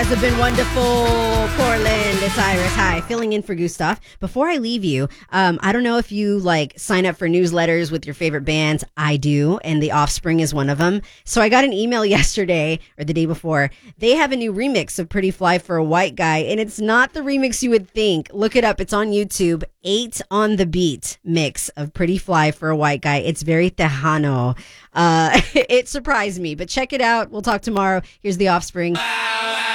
guys have been wonderful. Portland, it's Iris. Hi, filling in for Gustav. Before I leave you, I don't know if you sign up for newsletters with your favorite bands. I do, and The Offspring is one of them. So I got an email yesterday or the day before. They have a new remix of Pretty Fly for a White Guy, and it's not the remix you would think. Look it up. It's on YouTube. 8 on the Beat mix of Pretty Fly for a White Guy. It's very Tejano. It surprised me, but check it out. We'll talk tomorrow. Here's The Offspring.